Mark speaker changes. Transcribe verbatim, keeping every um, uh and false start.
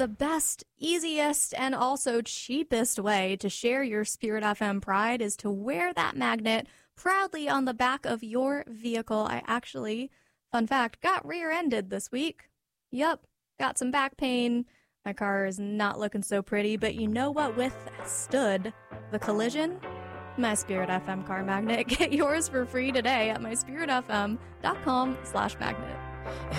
Speaker 1: The best, easiest, and also cheapest way to share your Spirit F M pride is to wear that magnet proudly on the back of your vehicle. I actually, fun fact, got rear-ended this week. Yup, got some back pain. My car is not looking so pretty, but you know what withstood the collision? My Spirit F M car magnet. Get yours for free today at my spirit f m dot com slash magnet.